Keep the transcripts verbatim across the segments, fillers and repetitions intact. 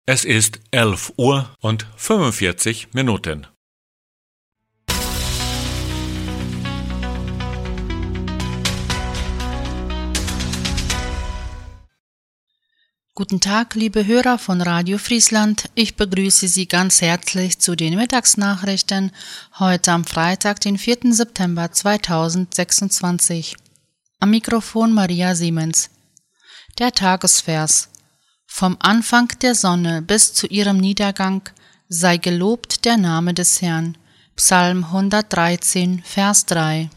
Es ist elf Uhr und fünfundvierzig Minuten. Guten Tag, liebe Hörer von Radio Friesland. Ich begrüße Sie ganz herzlich zu den Mittagsnachrichten heute am Freitag, den vierten September zweitausendsechsundzwanzig. Am Mikrofon Maria Siemens. Der Tagesvers. Vom Anfang der Sonne bis zu ihrem Niedergang sei gelobt der Name des Herrn. Psalm hundertdreizehn, Vers drei.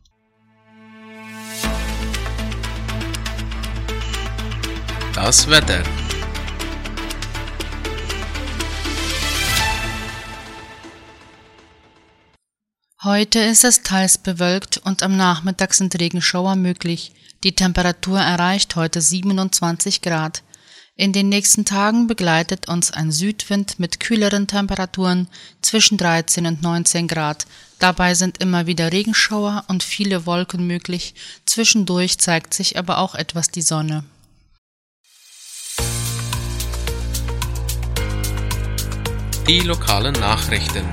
Das Wetter. Heute ist es teils bewölkt und am Nachmittag sind Regenschauer möglich. Die Temperatur erreicht heute siebenundzwanzig Grad. In den nächsten Tagen begleitet uns ein Südwind mit kühleren Temperaturen zwischen dreizehn und neunzehn Grad. Dabei sind immer wieder Regenschauer und viele Wolken möglich. Zwischendurch zeigt sich aber auch etwas die Sonne. Die lokalen Nachrichten.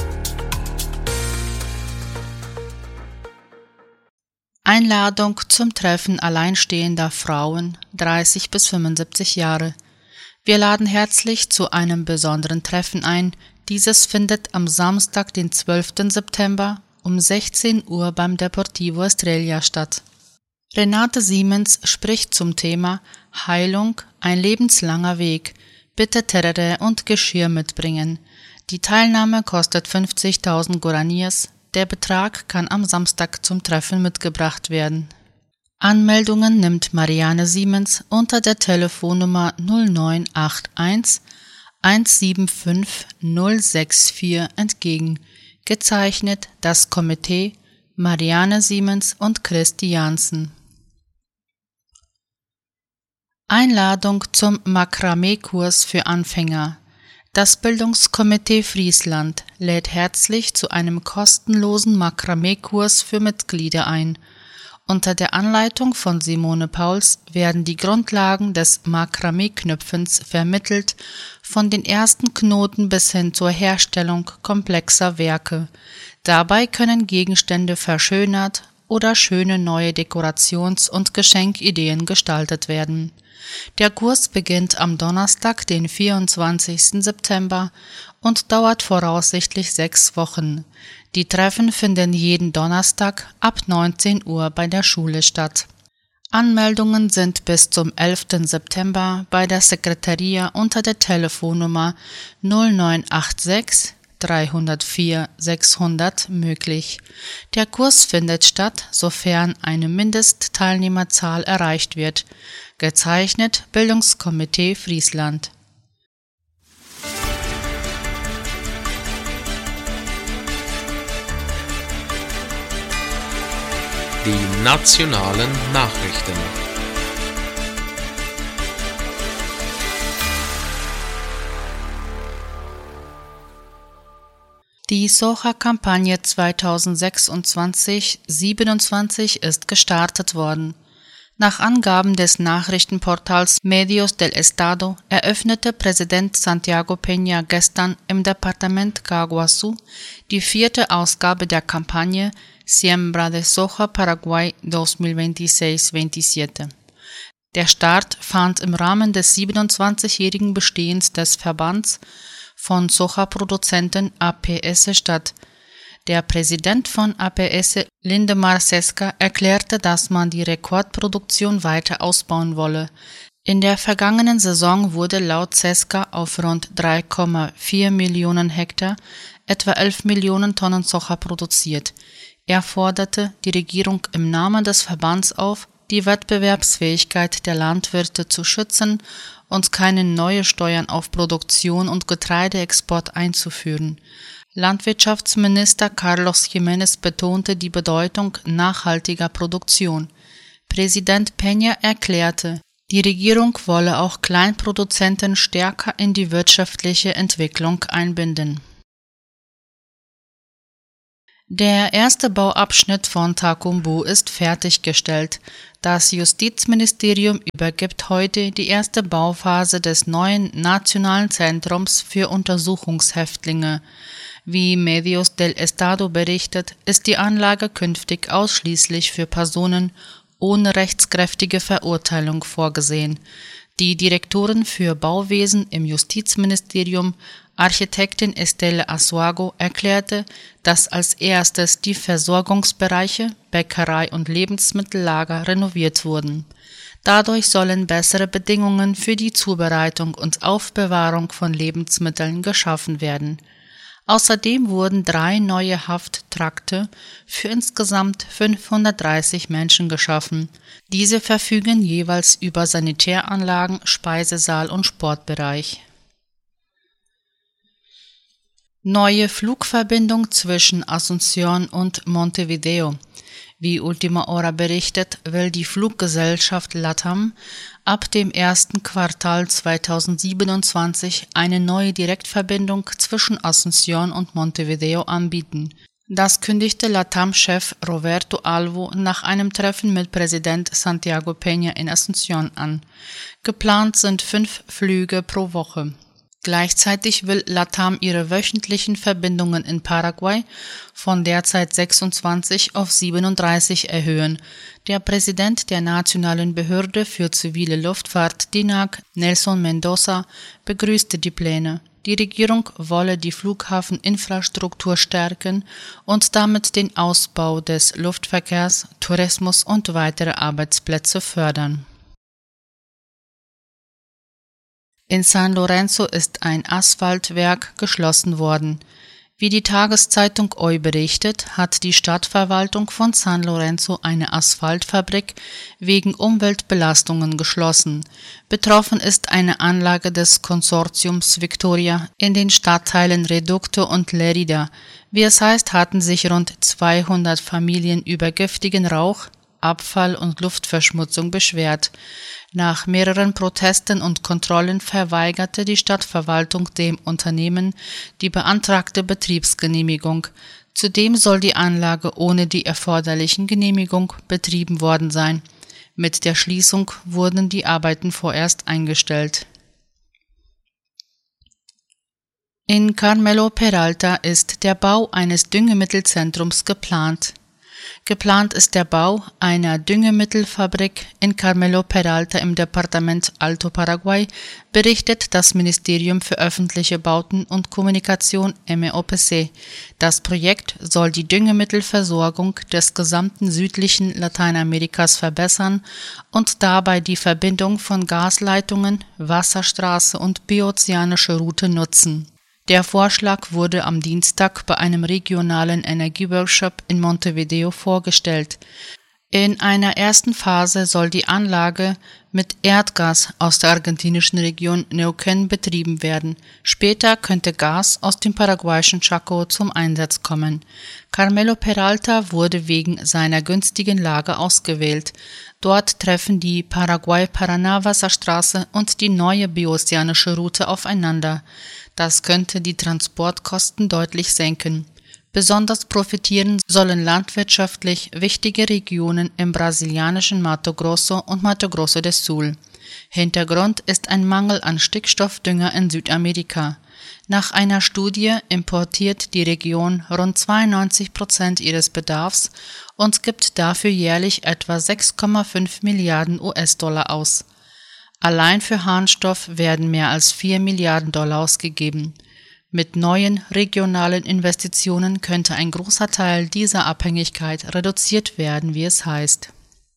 Einladung zum Treffen alleinstehender Frauen, dreißig bis fünfundsiebzig Jahre. Wir laden herzlich zu einem besonderen Treffen ein. Dieses findet am Samstag, den zwölften September um sechzehn Uhr beim Deportivo Estrella statt. Renate Siemens spricht zum Thema Heilung, ein lebenslanger Weg. Bitte Terere und Geschirr mitbringen. Die Teilnahme kostet fünfzigtausend Guaraníes. Der Betrag kann am Samstag zum Treffen mitgebracht werden. Anmeldungen nimmt Marianne Siemens unter der Telefonnummer null neun acht eins eins sieben fünf null sechs vier entgegen. Gezeichnet das Komitee Marianne Siemens und Christi Jansen. Einladung zum Makramee-Kurs für Anfänger. Das Bildungskomitee Friesland lädt herzlich zu einem kostenlosen Makramee-Kurs für Mitglieder ein. Unter der Anleitung von Simone Pauls werden die Grundlagen des Makramee-Knüpfens vermittelt, von den ersten Knoten bis hin zur Herstellung komplexer Werke. Dabei können Gegenstände verschönert oder schöne neue Dekorations- und Geschenkideen gestaltet werden. Der Kurs beginnt am Donnerstag, den vierundzwanzigsten September und dauert voraussichtlich sechs Wochen. Die Treffen finden jeden Donnerstag ab neunzehn Uhr bei der Schule statt. Anmeldungen sind bis zum elften September bei der Sekreteria unter der Telefonnummer null neun acht sechs dreihundertvier sechshundert möglich. Der Kurs findet statt, sofern eine Mindestteilnehmerzahl erreicht wird. Gezeichnet Bildungskomitee Friesland. Die nationalen Nachrichten. Die Soja-Kampagne zweitausendsechsundzwanzig siebenundzwanzig ist gestartet worden. Nach Angaben des Nachrichtenportals Medios del Estado eröffnete Präsident Santiago Peña gestern im Departement Caguazú die vierte Ausgabe der Kampagne Siembra de Soja Paraguay zweitausendeinundzwanzig veintisiete. Der Start fand im Rahmen des siebenundzwanzigjährigen Bestehens des Verbands von Sojaproduzenten A P S statt. Der Präsident von A P S, Lindemar Sesca, erklärte, dass man die Rekordproduktion weiter ausbauen wolle. In der vergangenen Saison wurde laut Sesca auf rund drei Komma vier Millionen Hektar etwa elf Millionen Tonnen Soja produziert. Er forderte die Regierung im Namen des Verbands auf, die Wettbewerbsfähigkeit der Landwirte zu schützen und keine neue Steuern auf Produktion und Getreideexport einzuführen. Landwirtschaftsminister Carlos Jiménez betonte die Bedeutung nachhaltiger Produktion. Präsident Peña erklärte, die Regierung wolle auch Kleinproduzenten stärker in die wirtschaftliche Entwicklung einbinden. Der erste Bauabschnitt von Takumbu ist fertiggestellt. Das Justizministerium übergibt heute die erste Bauphase des neuen Nationalen Zentrums für Untersuchungshäftlinge. Wie Medios del Estado berichtet, ist die Anlage künftig ausschließlich für Personen ohne rechtskräftige Verurteilung vorgesehen. Die Direktorin für Bauwesen im Justizministerium, Architektin Estelle Asuago, erklärte, dass als erstes die Versorgungsbereiche, Bäckerei und Lebensmittellager renoviert wurden. Dadurch sollen bessere Bedingungen für die Zubereitung und Aufbewahrung von Lebensmitteln geschaffen werden. Außerdem wurden drei neue Hafttrakte für insgesamt fünfhundertdreißig Menschen geschaffen. Diese verfügen jeweils über Sanitäranlagen, Speisesaal und Sportbereich. Neue Flugverbindung zwischen Asunción und Montevideo. Wie Ultima Hora berichtet, will die Fluggesellschaft LATAM ab dem ersten Quartal zweitausendsiebenundzwanzig eine neue Direktverbindung zwischen Asunción und Montevideo anbieten. Das kündigte LATAM-Chef Roberto Alvo nach einem Treffen mit Präsident Santiago Peña in Asunción an. Geplant sind fünf Flüge pro Woche. Gleichzeitig will LATAM ihre wöchentlichen Verbindungen in Paraguay von derzeit sechsundzwanzig auf siebenunddreißig erhöhen. Der Präsident der Nationalen Behörde für zivile Luftfahrt, D I N A G, Nelson Mendoza, begrüßte die Pläne. Die Regierung wolle die Flughafeninfrastruktur stärken und damit den Ausbau des Luftverkehrs, Tourismus und weitere Arbeitsplätze fördern. In San Lorenzo ist ein Asphaltwerk geschlossen worden. Wie die Tageszeitung Hoy berichtet, hat die Stadtverwaltung von San Lorenzo eine Asphaltfabrik wegen Umweltbelastungen geschlossen. Betroffen ist eine Anlage des Konsortiums Victoria in den Stadtteilen Reducto und Lerida. Wie es heißt, hatten sich rund zweihundert Familien über giftigen Rauch, Abfall und Luftverschmutzung beschwert. Nach mehreren Protesten und Kontrollen verweigerte die Stadtverwaltung dem Unternehmen die beantragte Betriebsgenehmigung. Zudem soll die Anlage ohne die erforderlichen Genehmigung betrieben worden sein. Mit der Schließung wurden die Arbeiten vorerst eingestellt. In Carmelo Peralta ist der Bau eines Düngemittelzentrums geplant. Geplant ist der Bau einer Düngemittelfabrik in Carmelo Peralta im Departement Alto Paraguay, berichtet das Ministerium für öffentliche Bauten und Kommunikation M O P C. Das Projekt soll die Düngemittelversorgung des gesamten südlichen Lateinamerikas verbessern und dabei die Verbindung von Gasleitungen, Wasserstraße und biozeanische Route nutzen. Der Vorschlag wurde am Dienstag bei einem regionalen Energieworkshop in Montevideo vorgestellt. In einer ersten Phase soll die Anlage mit Erdgas aus der argentinischen Region Neuquén betrieben werden. Später könnte Gas aus dem paraguayischen Chaco zum Einsatz kommen. Carmelo Peralta wurde wegen seiner günstigen Lage ausgewählt. Dort treffen die Paraguay-Paraná-Wasserstraße und die neue biozeanische Route aufeinander. Das könnte die Transportkosten deutlich senken. Besonders profitieren sollen landwirtschaftlich wichtige Regionen im brasilianischen Mato Grosso und Mato Grosso do Sul. Hintergrund ist ein Mangel an Stickstoffdünger in Südamerika. Nach einer Studie importiert die Region rund zweiundneunzig Prozent ihres Bedarfs und gibt dafür jährlich etwa sechs Komma fünf Milliarden U S-Dollar aus. Allein für Harnstoff werden mehr als vier Milliarden Dollar ausgegeben. Mit neuen regionalen Investitionen könnte ein großer Teil dieser Abhängigkeit reduziert werden, wie es heißt.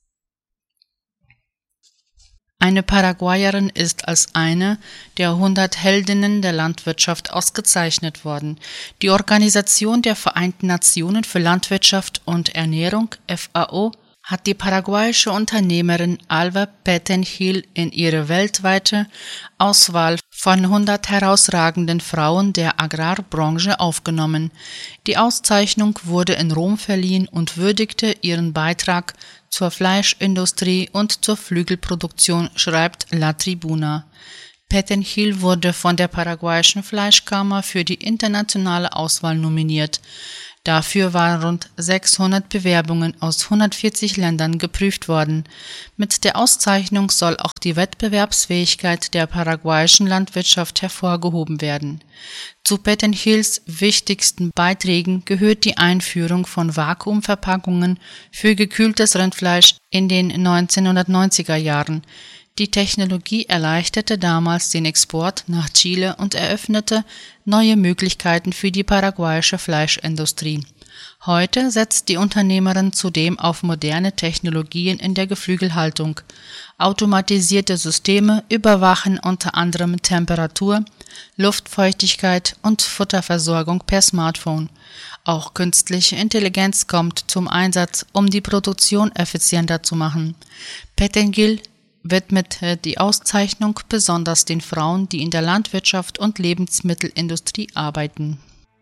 Eine Paraguayerin ist als eine der hundert Heldinnen der Landwirtschaft ausgezeichnet worden. Die Organisation der Vereinten Nationen für Landwirtschaft und Ernährung, F A O, hat die paraguayische Unternehmerin Alva Pettengill in ihre weltweite Auswahl von hundert herausragenden Frauen der Agrarbranche aufgenommen. Die Auszeichnung wurde in Rom verliehen und würdigte ihren Beitrag zur Fleischindustrie und zur Flügelproduktion, schreibt La Tribuna. Pettengill wurde von der paraguayischen Fleischkammer für die internationale Auswahl nominiert. Dafür waren rund sechshundert Bewerbungen aus hundertvierzig Ländern geprüft worden. Mit der Auszeichnung soll auch die Wettbewerbsfähigkeit der paraguayischen Landwirtschaft hervorgehoben werden. Zu Petenhills wichtigsten Beiträgen gehört die Einführung von Vakuumverpackungen für gekühltes Rindfleisch in den neunzehnhundertneunziger Jahren. Die Technologie erleichterte damals den Export nach Chile und eröffnete neue Möglichkeiten für die paraguayische Fleischindustrie. Heute setzt die Unternehmerin zudem auf moderne Technologien in der Geflügelhaltung. Automatisierte Systeme überwachen unter anderem Temperatur, Luftfeuchtigkeit und Futterversorgung per Smartphone. Auch künstliche Intelligenz kommt zum Einsatz, um die Produktion effizienter zu machen. Pettengill widmet die Auszeichnung besonders den Frauen, die in der Landwirtschaft und Lebensmittelindustrie arbeiten.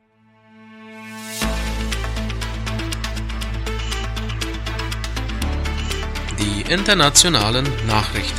Die internationalen Nachrichten.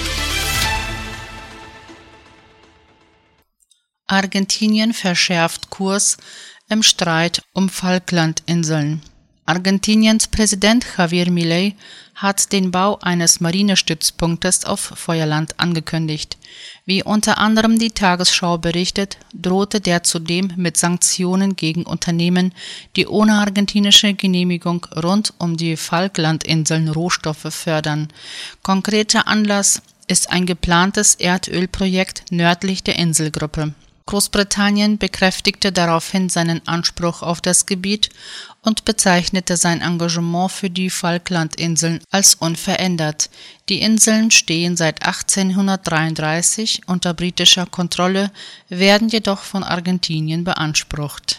Argentinien verschärft Kurs im Streit um Falklandinseln. Argentiniens Präsident Javier Milei hat den Bau eines Marinestützpunktes auf Feuerland angekündigt. Wie unter anderem die Tagesschau berichtet, drohte der zudem mit Sanktionen gegen Unternehmen, die ohne argentinische Genehmigung rund um die Falklandinseln Rohstoffe fördern. Konkreter Anlass ist ein geplantes Erdölprojekt nördlich der Inselgruppe. Großbritannien bekräftigte daraufhin seinen Anspruch auf das Gebiet und bezeichnete sein Engagement für die Falklandinseln als unverändert. Die Inseln stehen seit achtzehnhundertdreiunddreißig unter britischer Kontrolle, werden jedoch von Argentinien beansprucht.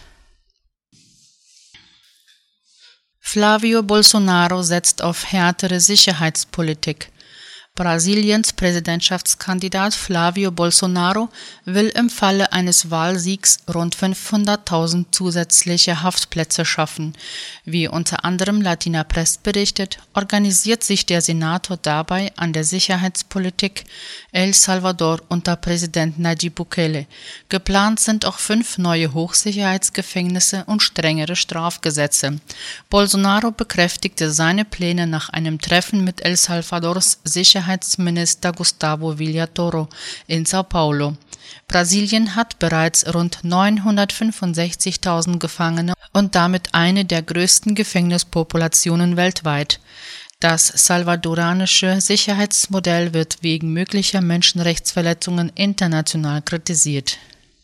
Flávio Bolsonaro setzt auf härtere Sicherheitspolitik. Brasiliens Präsidentschaftskandidat Flávio Bolsonaro will im Falle eines Wahlsiegs rund fünfhunderttausend zusätzliche Haftplätze schaffen. Wie unter anderem Latina Press berichtet, organisiert sich der Senator dabei an der Sicherheitspolitik El Salvador unter Präsident Nayib Bukele. Geplant sind auch fünf neue Hochsicherheitsgefängnisse und strengere Strafgesetze. Bolsonaro bekräftigte seine Pläne nach einem Treffen mit El Salvadors Sicherheitsminister Sicherheitsminister Gustavo Villatoro in Sao Paulo. Brasilien hat bereits rund neunhundertfünfundsechzigtausend Gefangene und damit eine der größten Gefängnispopulationen weltweit. Das salvadoranische Sicherheitsmodell wird wegen möglicher Menschenrechtsverletzungen international kritisiert.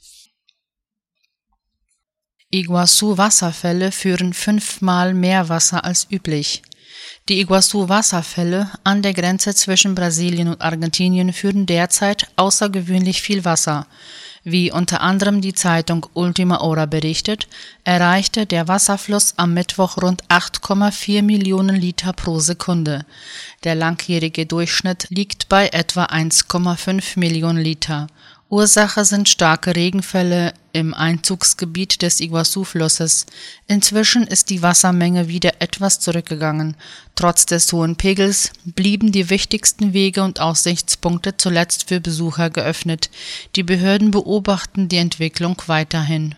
Iguazu-Wasserfälle führen fünfmal mehr Wasser als üblich. Die Iguazu-Wasserfälle an der Grenze zwischen Brasilien und Argentinien führen derzeit außergewöhnlich viel Wasser. Wie unter anderem die Zeitung Ultima Hora berichtet, erreichte der Wasserfluss am Mittwoch rund acht Komma vier Millionen Liter pro Sekunde. Der langjährige Durchschnitt liegt bei etwa eins Komma fünf Millionen Liter. Ursache sind starke Regenfälle im Einzugsgebiet des Iguazu-Flusses. Inzwischen ist die Wassermenge wieder etwas zurückgegangen. Trotz des hohen Pegels blieben die wichtigsten Wege und Aussichtspunkte zuletzt für Besucher geöffnet. Die Behörden beobachten die Entwicklung weiterhin.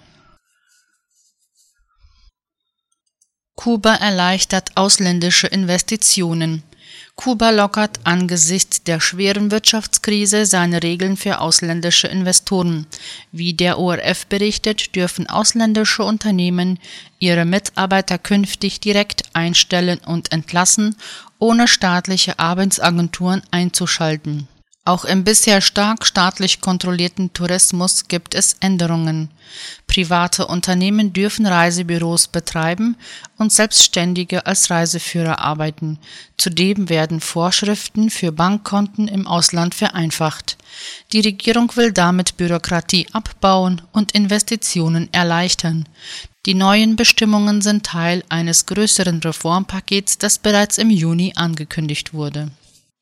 Kuba erleichtert ausländische Investitionen. Kuba lockert angesichts der schweren Wirtschaftskrise seine Regeln für ausländische Investoren. Wie der O R F berichtet, dürfen ausländische Unternehmen ihre Mitarbeiter künftig direkt einstellen und entlassen, ohne staatliche Arbeitsagenturen einzuschalten. Auch im bisher stark staatlich kontrollierten Tourismus gibt es Änderungen. Private Unternehmen dürfen Reisebüros betreiben und Selbstständige als Reiseführer arbeiten. Zudem werden Vorschriften für Bankkonten im Ausland vereinfacht. Die Regierung will damit Bürokratie abbauen und Investitionen erleichtern. Die neuen Bestimmungen sind Teil eines größeren Reformpakets, das bereits im Juni angekündigt wurde.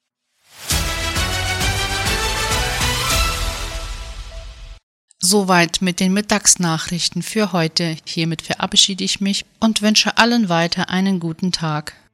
Soweit mit den Mittagsnachrichten für heute. Hiermit verabschiede ich mich und wünsche allen weiter einen guten Tag.